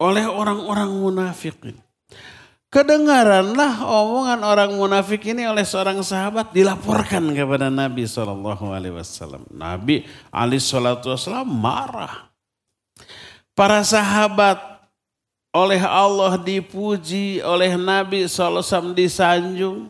oleh orang-orang munafik ini. Kedengaranlah omongan orang munafik ini oleh seorang sahabat dilaporkan kepada Nabi SAW. Nabi SAW marah. Para sahabat oleh Allah dipuji, oleh Nabi SAW disanjung.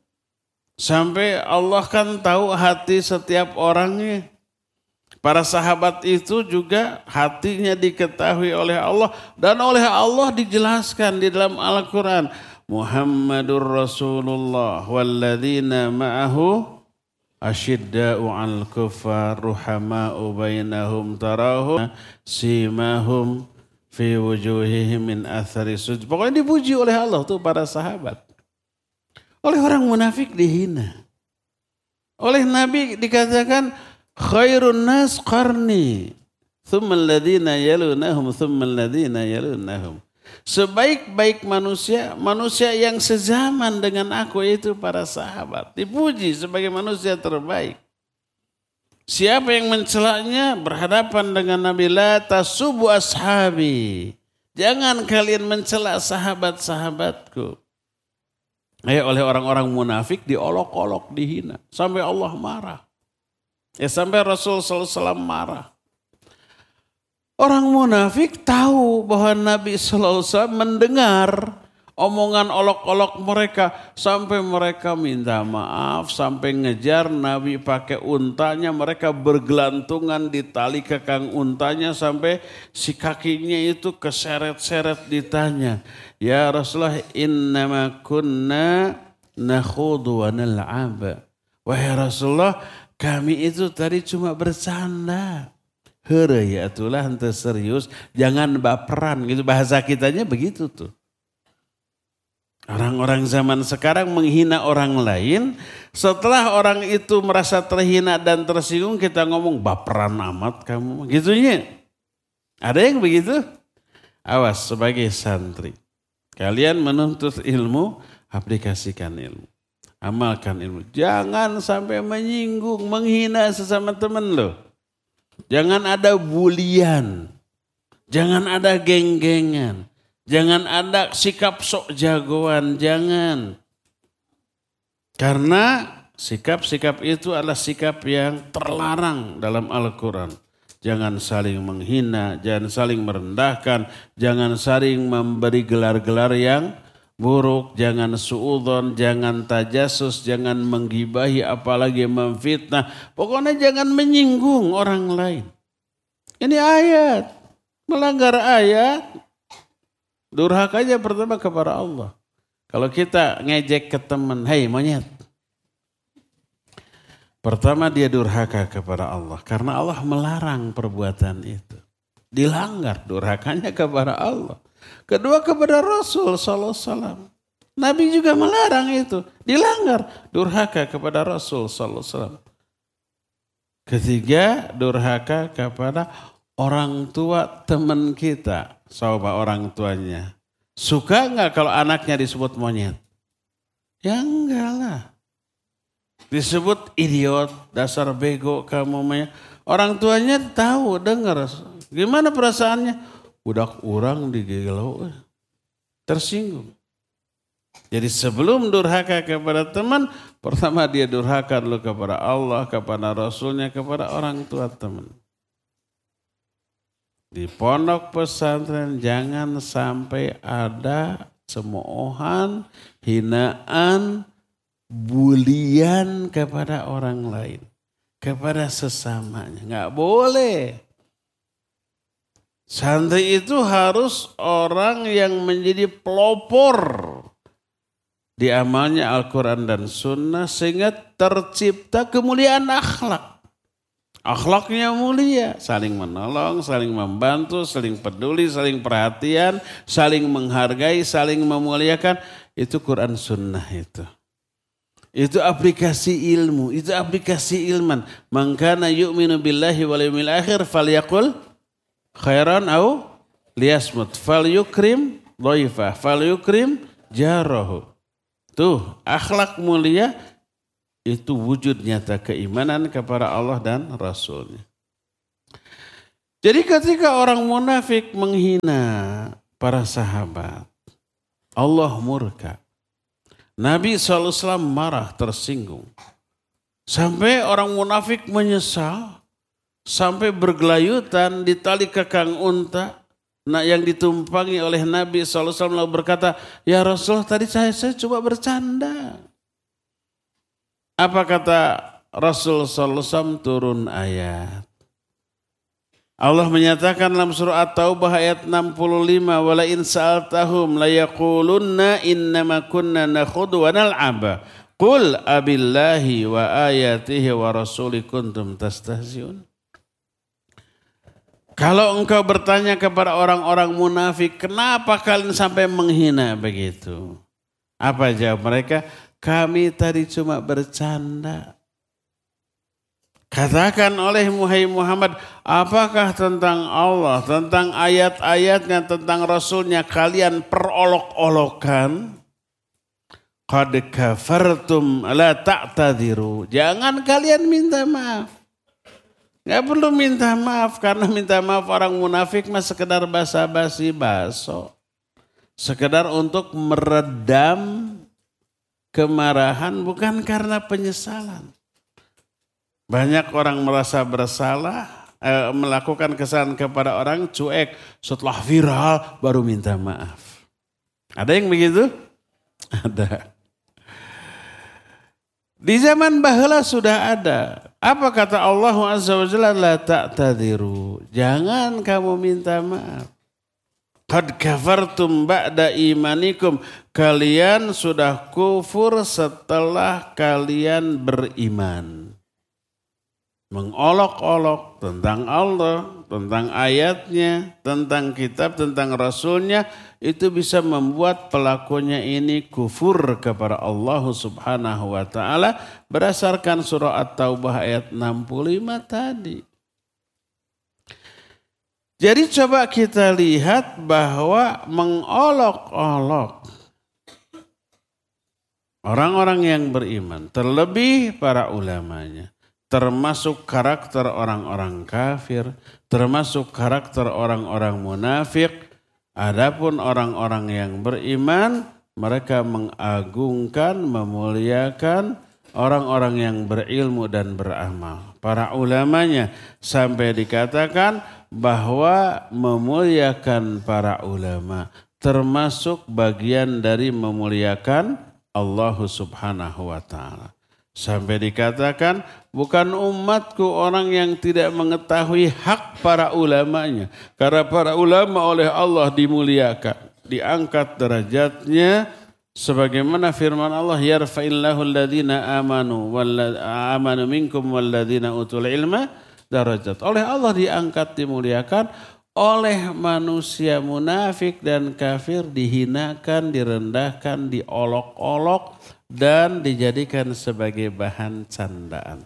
Sampai Allah kan tahu hati setiap orangnya. Para sahabat itu juga hatinya diketahui oleh Allah dan oleh Allah dijelaskan di dalam Al-Quran. Muhammadur Rasulullah walladzina ma'ahu asyidda'u 'alal kuffar ruhama'u bainahum tarahum simahum fi wujuhihim min athari sujud. Pokoknya dipuji oleh Allah tuh para sahabat. Oleh orang munafik dihina. Oleh Nabi dikatakan khairun nas qarni thumma alladhina yalunahum thumma alladhina yalunahum. Sebaik-baik manusia, manusia yang sezaman dengan aku itu para sahabat. Dipuji sebagai manusia terbaik. Siapa yang mencelaknya berhadapan dengan Nabi, la tasubu ashabi. Jangan kalian mencela sahabat-sahabatku. Oleh orang-orang munafik diolok-olok, dihina. Sampai Allah marah. Sampai Rasul SAW marah. Orang munafik tahu bahwa Nabi SAW mendengar omongan olok-olok mereka. Sampai mereka minta maaf, sampai ngejar Nabi pakai untanya. Mereka bergelantungan di tali kekang untanya sampai si kakinya itu keseret-seret ditanya. Ya Rasulullah, innama kunna nakhudu wa nal'ab. Wahai Rasulullah, kami itu tadi cuma bercanda. Heureuy ya atulah henteu serius, jangan baperan gitu, bahasa kitanya begitu tuh. Orang-orang zaman sekarang menghina orang lain, setelah orang itu merasa terhina dan tersinggung kita ngomong baperan amat kamu, gitunya. Ada yang begitu? Awas sebagai santri. Kalian menuntut ilmu, aplikasikan ilmu. Amalkan ilmu. Jangan sampai menyinggung, menghina sesama teman lo. Jangan ada bulian. Jangan ada geng-gengan. Jangan ada sikap sok jagoan. Jangan. Karena sikap-sikap itu adalah sikap yang terlarang dalam Al-Quran. Jangan saling menghina, jangan saling merendahkan, jangan saling memberi gelar-gelar yang buruk, jangan suudzon, jangan tajasus, jangan menggibahi, apalagi memfitnah. Pokoknya jangan menyinggung orang lain. Ini ayat, melanggar ayat, durhakanya pertama kepada Allah. Kalau kita ngejek ke teman, hei monyet. Pertama dia durhaka kepada Allah, karena Allah melarang perbuatan itu. Dilanggar durhakanya kepada Allah. Kedua kepada Rasul SAW. Nabi juga melarang itu. Dilanggar durhaka kepada Rasul SAW. Ketiga durhaka kepada orang tua teman kita. Coba orang tuanya. Suka enggak kalau anaknya disebut monyet? Ya enggak lah. Disebut idiot, dasar bego kamu. Orang tuanya tahu, dengar. Gimana perasaannya? Budak orang digelo, tersinggung. Jadi sebelum durhaka kepada teman, pertama dia durhaka dulu kepada Allah, kepada Rasulnya, kepada orang tua teman. Di pondok pesantren jangan sampai ada cemoohan, hinaan, bulian kepada orang lain. Kepada sesamanya. Nggak boleh. Santri itu harus orang yang menjadi pelopor di amalnya Al-Quran dan Sunnah sehingga tercipta kemuliaan akhlak. Akhlaknya mulia, saling menolong, saling membantu, saling peduli, saling perhatian, saling menghargai, saling memuliakan. Itu Quran Sunnah itu. Itu aplikasi ilmu, itu aplikasi ilman. Man kana yu'minu billahi wal yawmil akhir falyaqul khairan au liyasmut, falyukrim dhaifah, falyukrim jarahu. Tuh, akhlak mulia itu wujud nyata keimanan kepada Allah dan Rasulnya. Jadi ketika orang munafik menghina para sahabat. Allah murka. Nabi SAW marah, tersinggung. Sampai orang munafik menyesal. Sampai bergelayutan di tali kekang unta. Nah, yang ditumpangi oleh Nabi SAW lalu berkata, ya Rasul tadi saya coba bercanda. Apa kata Rasul SAW? Turun ayat. Allah menyatakan dalam surah At-Taubah ayat 65, wala in sa'altahum la yaqulunna innama kunna nakhudu wa nal'aba qul abillahi wa ayatihi wa rasuli kuntum tastahziun. Kalau engkau bertanya kepada orang-orang munafik, kenapa kalian sampai menghina begitu? Apa jawab mereka? Kami tadi cuma bercanda. Katakan oleh Muhammad, apakah tentang Allah, tentang ayat-ayatnya, tentang Rasulnya kalian perolok-olokan? Qad kafartum la ta'tadiru. Jangan kalian minta maaf. Gak perlu minta maaf, karena minta maaf orang munafik mah sekedar basa-basi baso. Sekedar untuk meredam kemarahan, bukan karena penyesalan. Banyak orang merasa bersalah, melakukan kesalahan kepada orang, cuek. Setelah viral baru minta maaf. Ada yang begitu? Ada. Di zaman baheula sudah ada. Apa kata Allah Azza wa Jalla? La ta'tadiru. Jangan kamu minta maaf. Qad kafartum ba'da imanikum. Kalian sudah kufur setelah kalian beriman. Mengolok-olok tentang Allah, tentang ayatnya, tentang kitab, tentang Rasulnya, itu bisa membuat pelakunya ini kufur kepada Allah Subhanahu wa ta'ala berdasarkan surah At-Taubah ayat 65 tadi. Jadi coba kita lihat bahwa mengolok-olok orang-orang yang beriman, terlebih para ulamanya, termasuk karakter orang-orang kafir, termasuk karakter orang-orang munafik. Adapun orang-orang yang beriman, mereka mengagungkan, memuliakan orang-orang yang berilmu dan beramal. Para ulamanya sampai dikatakan bahwa memuliakan para ulama termasuk bagian dari memuliakan Allah Subhanahu wa ta'ala. Sampai dikatakan bukan umatku orang yang tidak mengetahui hak para ulamanya. Karena para ulama oleh Allah dimuliakan, diangkat derajatnya. Sebagaimana firman Allah, yarfa'illahu alladhina amanu minkum walladhina utul ilma darajat. Oleh Allah diangkat, dimuliakan. Oleh manusia munafik dan kafir dihinakan, direndahkan, diolok-olok, dan dijadikan sebagai bahan candaan.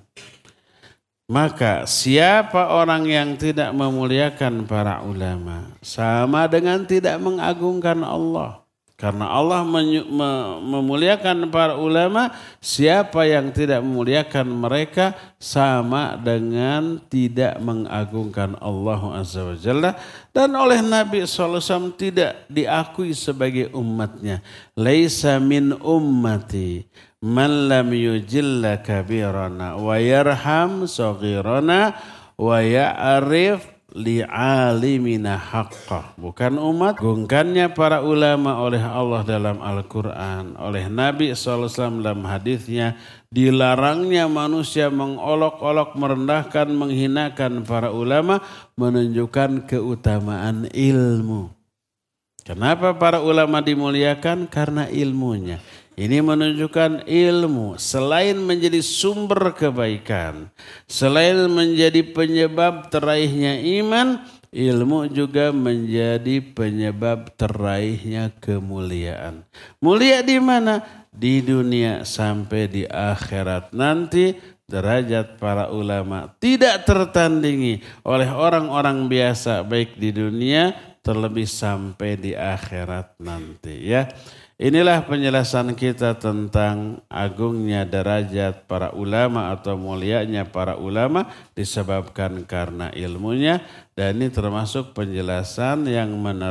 Maka siapa orang yang tidak memuliakan para ulama sama dengan tidak mengagungkan Allah. Karena Allah memuliakan para ulama, siapa yang tidak memuliakan mereka sama dengan tidak mengagungkan Allah Azza wa Jalla. Dan oleh Nabi SAW tidak diakui sebagai umatnya. Laisa min ummati man lam yujilla kabirana wa yarham saghirana wa ya'rif li'alimina haqqah. Bukan umat, gungkannya para ulama oleh Allah dalam Al-Quran, oleh Nabi SAW dalam hadisnya. Dilarangnya manusia mengolok-olok, merendahkan, menghinakan para ulama, menunjukkan keutamaan ilmu. Kenapa para ulama dimuliakan? Karena ilmunya. Ini menunjukkan ilmu selain menjadi sumber kebaikan, selain menjadi penyebab teraihnya iman, ilmu juga menjadi penyebab teraihnya kemuliaan. Mulia di mana? Di dunia sampai di akhirat nanti. Derajat para ulama tidak tertandingi oleh orang-orang biasa baik di dunia terlebih sampai di akhirat nanti ya. Inilah penjelasan kita tentang agungnya derajat para ulama atau mulianya para ulama disebabkan karena ilmunya. Dan ini termasuk penjelasan yang